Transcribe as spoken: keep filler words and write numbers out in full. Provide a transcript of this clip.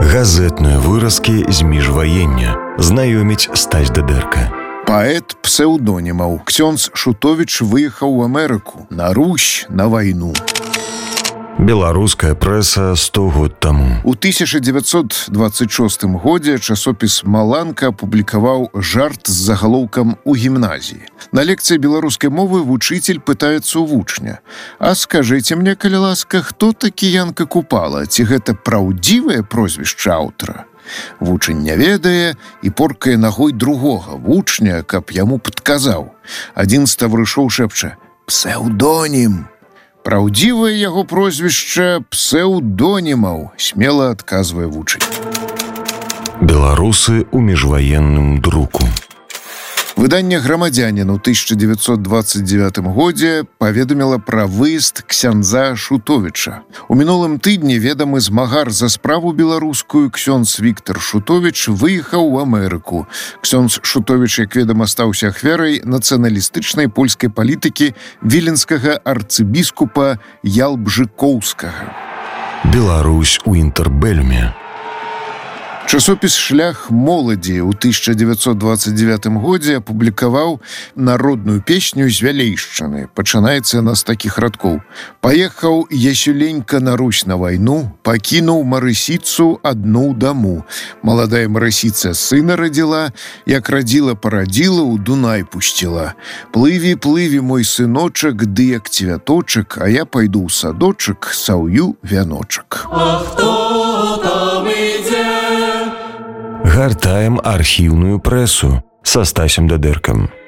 Газетныя выразкі з міжваення. Знаёміць Стась Дадэрка. Паэт псеўдонімаў. Ксёндз Шутовіч выехаў у Амерыку, на Русь, на вайну. Беларуская прэса сто год таму. У тысяча дзевяцьсот дваццаць шостым годзе часопіс «Маланка» апублікаваў жарт з загалоўкам «У гімназіі». На лекцыі беларускай мовы вучыцель пытаецца ў вучня: «А скажыце мне, калі ласка, хто такі Янка Купала? Ці гэта праўдзівае прозвішча аўтара?» Вучань не ведае і поркае нагой другога вучня, каб яму падказаў. Адзін з таварышоў шэпча: «Псеўдонім!» Праўдзівае яго прозвішча псеўдонімаў, смела адказвае вучань. Беларусы ў міжваенным друку. Выданне «Грамадзянін» у тысяча дзевяцьсот дваццаць дзевятым годзе паведаміла пра выезд ксяндза Шутовіча. У мінулым тыдні ведамы змагар за справу беларускую ксёндз Віктар Шутовіч выехаў у Амерыку. Ксёндз Шутовіч, як ведама, стаўся ахвярай нацыяналістычнай польскай палітыкі віленскага арцыбіскупа Ялбжыкоўскага. Беларусь у інтэрбэльме. Часопіс «Шлях моладзі» у тысяча дзевяцьсот дваццаць дзевятым годзе апублікаваў народную песню з Вялейшчыны. Пачынаецца яна з такіх радкоў: «Паехаў Ясюленька на Русь на вайну, пакінуў Марысіцу адну даму. Маладая Марысіца сына радзіла, як радзіла парадзіла, у Дунай пусціла. Плыві, плыві, мой сыночак, ды як цвяточак, а я пайду ў садочак, саўю вяночак». А хто там ідзе? Гартаем архіўную прэсу са Стасем Дадэркам.